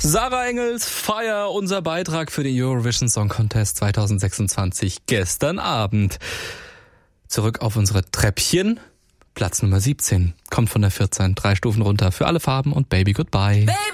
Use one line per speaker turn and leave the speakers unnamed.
Sarah Engels, Fire, unser Beitrag für den Eurovision Song Contest 2026 gestern Abend. Zurück auf unsere Treppchen. Platz Nummer 17 kommt von der 14, 3 Stufen runter für Alle Farben und Baby Goodbye.
Baby.